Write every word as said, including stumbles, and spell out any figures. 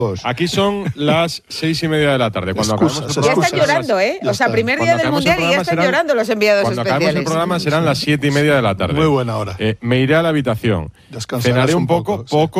Aquí son las seis y media de la tarde. Cuando Excusas, acabemos el Ya programa, están llorando, ¿eh? O sea, primer día del Mundial y ya están serán, llorando los enviados cuando especiales. Cuando acabemos el programa serán las siete y media de la tarde. Muy buena hora. Eh, me iré a la habitación. Descansarás Cenaré un un poco, poco, sí. poco.